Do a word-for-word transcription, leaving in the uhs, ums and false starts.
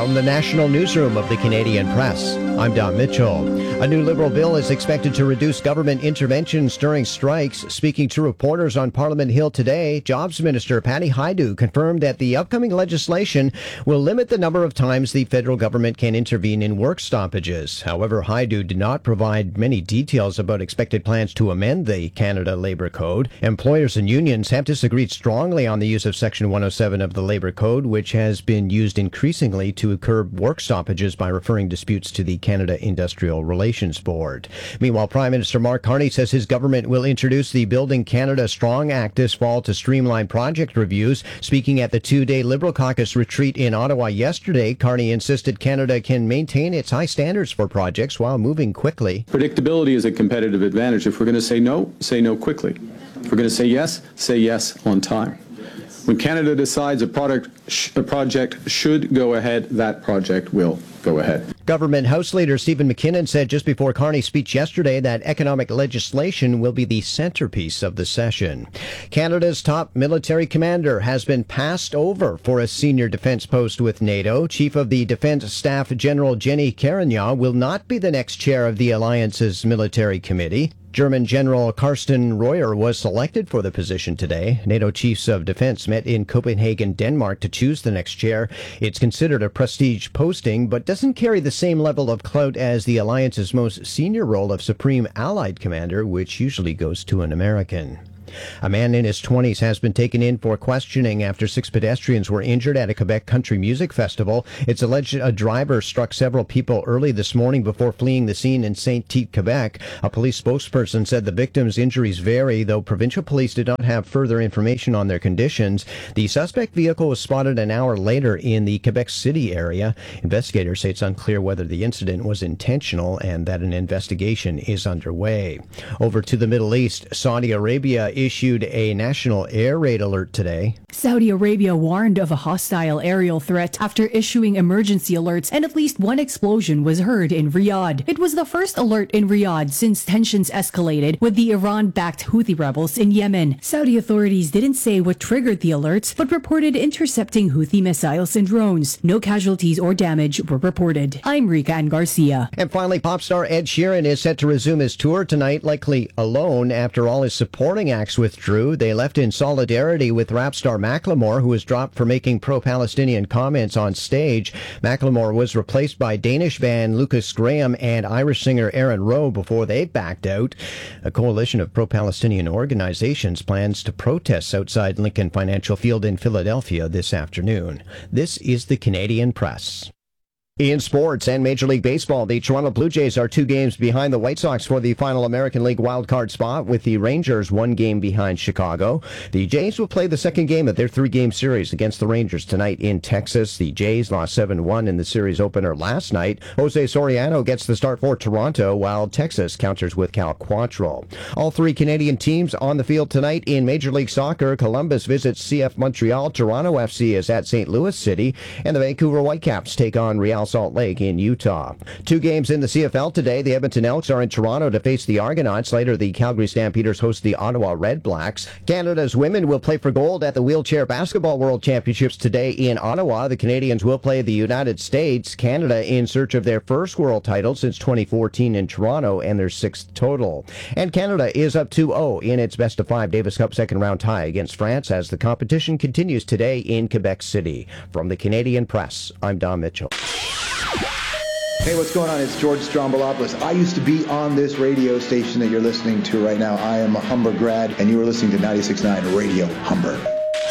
From the National Newsroom of the Canadian Press, I'm Don Mitchell. A new Liberal bill is expected to reduce government interventions during strikes. Speaking to reporters on Parliament Hill today, Jobs Minister Patty Hajdu confirmed that the upcoming legislation will limit the number of times the federal government can intervene in work stoppages. However, Hajdu did not provide many details about expected plans to amend the Canada Labour Code. Employers and unions have disagreed strongly on the use of Section one oh seven of the Labour Code, which has been used increasingly to curb work stoppages by referring disputes to the Canada Industrial Relations Board. Meanwhile, Prime Minister Mark Carney says his government will introduce the Building Canada Strong Act this fall to streamline project reviews. Speaking at the two-day Liberal caucus retreat in Ottawa yesterday, Carney insisted Canada can maintain its high standards for projects while moving quickly. Predictability is a competitive advantage. If we're going to say no, say no quickly. If we're going to say yes, say yes on time. When Canada decides a product, sh- a project should go ahead, that project will go ahead. Government House Leader Stephen McKinnon said just before Carney's speech yesterday that economic legislation will be the centerpiece of the session. Canada's top military commander has been passed over for a senior defense post with NATO. Chief of the Defense Staff General Jenny Carignan will not be the next chair of the alliance's military committee. German General Carsten Royer was selected for the position today. NATO chiefs of defense met in Copenhagen, Denmark to choose the next chair. It's considered a prestige posting, but doesn't carry the same level of clout as the alliance's most senior role of Supreme Allied Commander, which usually goes to an American. A man in his twenties has been taken in for questioning after six pedestrians were injured at a Quebec country music festival. It's alleged a driver struck several people early this morning before fleeing the scene in Saint-Tite, Quebec. A police spokesperson said the victims' injuries vary, though provincial police did not have further information on their conditions. The suspect vehicle was spotted an hour later in the Quebec City area. Investigators say it's unclear whether the incident was intentional and that an investigation is underway. Over to the Middle East, Saudi Arabia issued a national air raid alert today. Saudi Arabia warned of a hostile aerial threat after issuing emergency alerts, and at least one explosion was heard in Riyadh. It was the first alert in Riyadh since tensions escalated with the Iran-backed Houthi rebels in Yemen. Saudi authorities didn't say what triggered the alerts, but reported intercepting Houthi missiles and drones. No casualties or damage were reported. I'm Rika Ann Garcia. And finally, pop star Ed Sheeran is set to resume his tour tonight, likely alone after all his supporting acts withdrew. They left in solidarity with rap star Macklemore, who was dropped for making pro-Palestinian comments on stage. Macklemore was replaced by Danish band Lucas Graham and Irish singer Aaron Rowe before they backed out. A coalition of pro-Palestinian organizations plans to protest outside Lincoln Financial Field in Philadelphia this afternoon. This is the Canadian Press. In sports and Major League Baseball, the Toronto Blue Jays are two games behind the White Sox for the final American League wildcard spot, with the Rangers one game behind Chicago. The Jays will play the second game of their three-game series against the Rangers tonight in Texas. The Jays lost seven one in the series opener last night. Jose Soriano gets the start for Toronto, while Texas counters with Cal Quantrill. All three Canadian teams on the field tonight in Major League Soccer. Columbus visits C F Montreal. Toronto F C is at Saint Louis City, and the Vancouver Whitecaps take on Real Salt Lake in Utah. Two games in the C F L today. The Edmonton Elks are in Toronto to face the Argonauts. Later, the Calgary Stampeders host the Ottawa Red Blacks. Canada's women will play for gold at the Wheelchair Basketball World Championships today in Ottawa. The Canadians will play the United States. Canada in search of their first world title since twenty fourteen in Toronto and their sixth total. And Canada is up two oh in its best-of-five Davis Cup second-round tie against France as the competition continues today in Quebec City. From the Canadian Press, I'm Don Mitchell. Hey, what's going on? It's George Strombolopoulos. I used to be on this radio station that you're listening to right now. I am a Humber grad, and you are listening to ninety-six point nine Radio Humber.